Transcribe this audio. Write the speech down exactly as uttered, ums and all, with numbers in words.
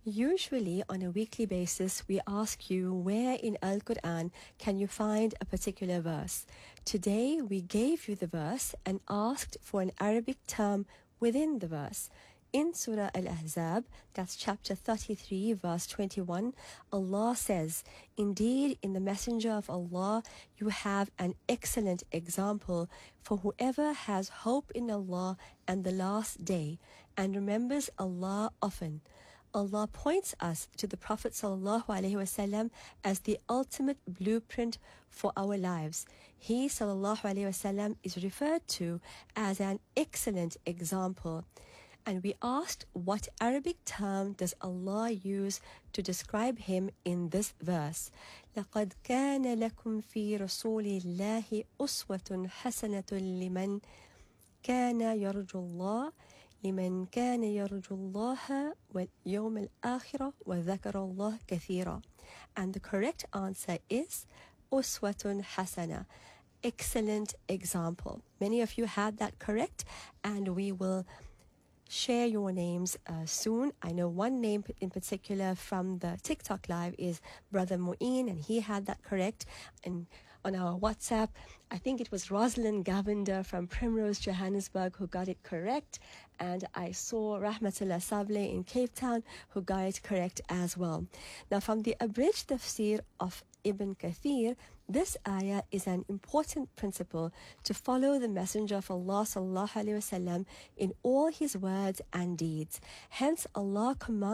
Usually, on a weekly basis, we ask you where in Al Quran can you find a particular verse. Today, we gave you the verse and asked for an Arabic term within the verse. In Surah Al-Ahzab, that's chapter thirty-three, verse twenty-one, Allah says, "Indeed, in the Messenger of Allah, you have an excellent example for whoever has hope in Allah and the last day and remembers Allah often." Allah points us to the Prophet ﷺ as the ultimate blueprint for our lives. He ﷺ is referred to as an excellent example. And we asked, what Arabic term does Allah use to describe him in this verse? لَقَدْ كَانَ لَكُمْ فِي رَسُولِ اللَّهِ أُسْوَةٌ حَسَنَةٌ لِمَنْ كَانَ يَرْجُو اللَّهَ لمن كان يرجو الله واليوم الآخرة وذكر الله كثيرا. And the correct answer is أسوة حسنة, excellent example. Many of you had that correct, and we will share your names uh, soon. I know one name in particular from the TikTok live is Brother Mu'in, and he had that correct. And on our WhatsApp, I think it was Rosalind Govender from Primrose, Johannesburg, who got it correct. And I saw Rahmatullah Sable in Cape Town, who got it correct as well. Now, from the abridged tafsir of Ibn Kathir, this ayah is an important principle to follow the Messenger of Allah sallallahu alaihi wasallam in all his words and deeds. Hence, Allah commands